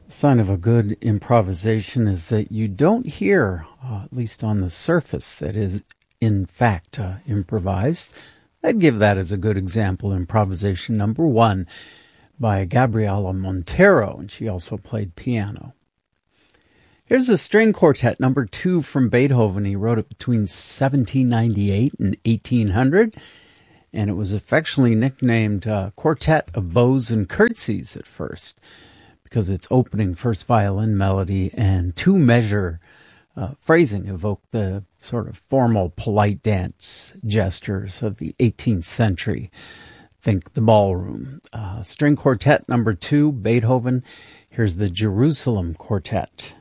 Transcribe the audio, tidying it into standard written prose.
Sign of a good improvisation is that you don't hear, at least on the surface, that is in fact improvised. I'd give that as a good example. Improvisation number 1 by Gabriela Montero, and she also played piano. Here's the string quartet number 2 from Beethoven. He wrote it between 1798 and 1800, and it was affectionately nicknamed Quartet of Bows and Curtsies at first, because its opening first violin melody and two-measure phrasing evoke the sort of formal, polite dance gestures of the 18th century. Think the ballroom. String quartet number 2, Beethoven. Here's the Jerusalem Quartet.